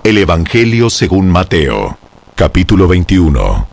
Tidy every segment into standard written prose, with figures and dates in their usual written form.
El Evangelio según Mateo, capítulo 21.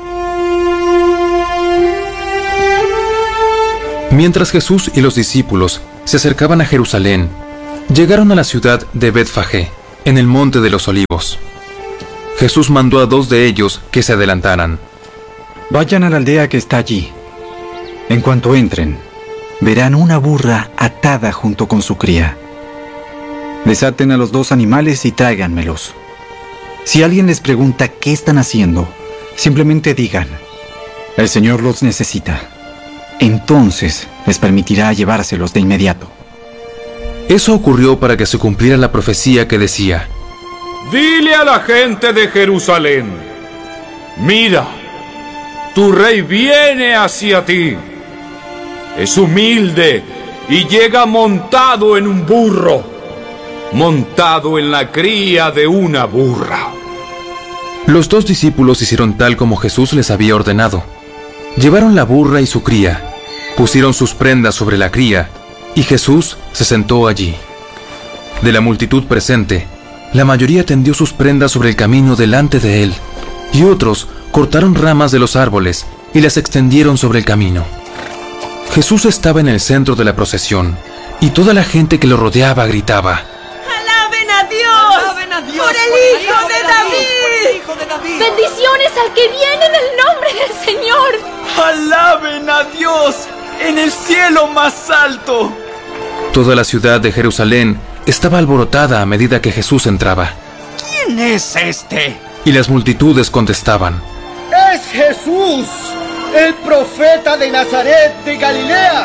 Mientras Jesús y los discípulos se acercaban a Jerusalén, llegaron a la ciudad de Betfagé, en el monte de los Olivos. Jesús mandó a 2 de ellos que se adelantaran. Vayan a la aldea que está allí. En cuanto entren, verán una burra atada junto con su cría. Desaten a los 2 animales y tráiganmelos. Si alguien les pregunta qué están haciendo, simplemente digan: el Señor los necesita. Entonces les permitirá llevárselos de inmediato. Eso ocurrió para que se cumpliera la profecía que decía: Dile a la gente de Jerusalén: mira, tu rey viene hacia ti. Es humilde y llega montado en un burro, montado en la cría de una burra. Los 2 discípulos hicieron tal como Jesús les había ordenado. Llevaron la burra y su cría, pusieron sus prendas sobre la cría, y Jesús se sentó allí. De la multitud presente, la mayoría tendió sus prendas sobre el camino delante de él, y otros cortaron ramas de los árboles y las extendieron sobre el camino. Jesús estaba en el centro de la procesión, y toda la gente que lo rodeaba gritaba: ¡Alaben a Dios! ¡Alaben a Dios! ¡Por el Hijo de David! ¡Bendiciones al que viene en el nombre del Señor! ¡Alaben a Dios en el cielo más alto! Toda la ciudad de Jerusalén estaba alborotada a medida que Jesús entraba. ¿Quién es este? Y las multitudes contestaban: ¡Es Jesús, el profeta de Nazaret de Galilea!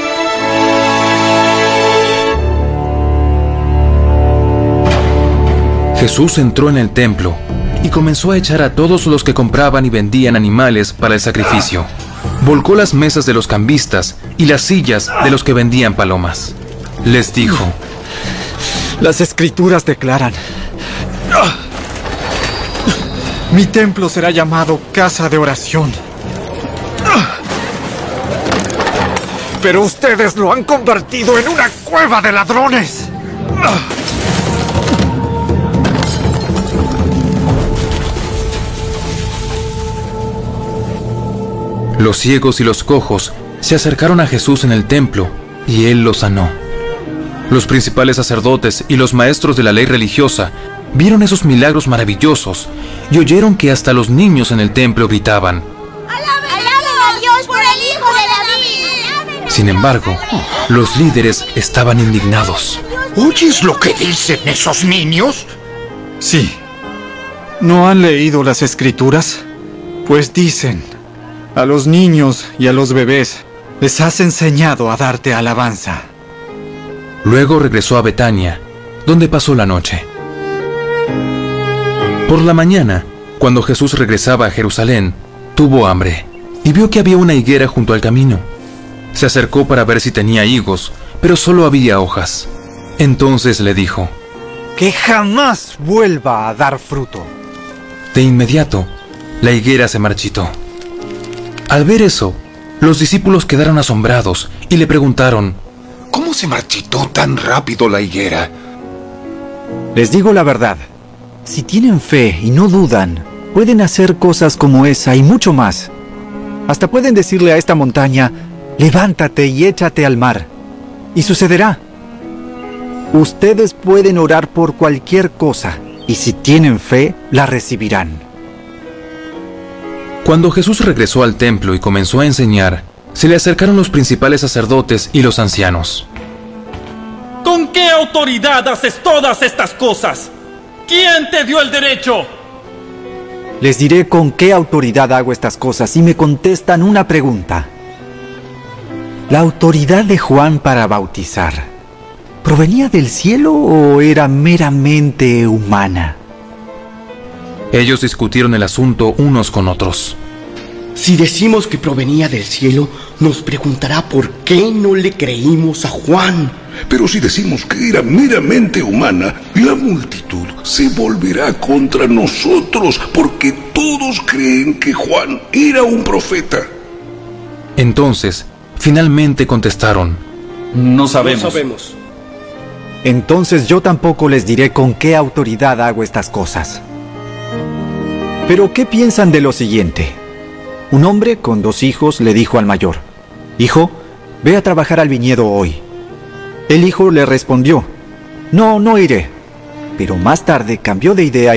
Jesús entró en el templo y comenzó a echar a todos los que compraban y vendían animales para el sacrificio. Volcó las mesas de los cambistas y las sillas de los que vendían palomas. Les dijo: Las Escrituras declaran: mi templo será llamado casa de oración. Pero ustedes lo han convertido en una cueva de ladrones. Los ciegos y los cojos se acercaron a Jesús en el templo, y él los sanó. Los principales sacerdotes y los maestros de la ley religiosa vieron esos milagros maravillosos y oyeron que hasta los niños en el templo gritaban: ¡Alaben a Dios por el Hijo de David! Sin embargo, los líderes estaban indignados. ¿Oyes lo que dicen esos niños? Sí. ¿No han leído las Escrituras? Pues dicen: a los niños y a los bebés les has enseñado a darte alabanza. Luego regresó a Betania, donde pasó la noche. Por la mañana, cuando Jesús regresaba a Jerusalén, tuvo hambre y vio que había una higuera junto al camino. Se acercó para ver si tenía higos, pero solo había hojas. Entonces le dijo: que jamás vuelva a dar fruto. De inmediato, la higuera se marchitó. Al ver eso, los discípulos quedaron asombrados y le preguntaron: ¿cómo se marchitó tan rápido la higuera? Les digo la verdad, si tienen fe y no dudan, pueden hacer cosas como esa y mucho más. Hasta pueden decirle a esta montaña: levántate y échate al mar, y sucederá. Ustedes pueden orar por cualquier cosa, y si tienen fe, la recibirán. Cuando Jesús regresó al templo y comenzó a enseñar, se le acercaron los principales sacerdotes y los ancianos. ¿Con qué autoridad haces todas estas cosas? ¿Quién te dio el derecho? Les diré con qué autoridad hago estas cosas y me contestan una pregunta. ¿La autoridad de Juan para bautizar provenía del cielo o era meramente humana? Ellos discutieron el asunto unos con otros. Si decimos que provenía del cielo, nos preguntará por qué no le creímos a Juan. Pero si decimos que era meramente humana, la multitud se volverá contra nosotros, porque todos creen que Juan era un profeta. Entonces, finalmente contestaron: No sabemos. entonces yo tampoco les diré con qué autoridad hago estas cosas. Pero ¿qué piensan de lo siguiente? Un hombre con 2 hijos le dijo al mayor: «Hijo, ve a trabajar al viñedo hoy». El hijo le respondió: «No, no iré». Pero más tarde cambió de idea